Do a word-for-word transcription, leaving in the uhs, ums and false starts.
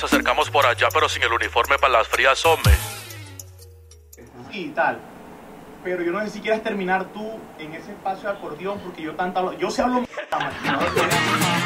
nos acercamos por allá, pero sin el uniforme para las frías, hombre. Y tal. Pero yo no sé si quieras terminar tú en ese espacio de acordeón, porque yo tanta... Yo sé hablo...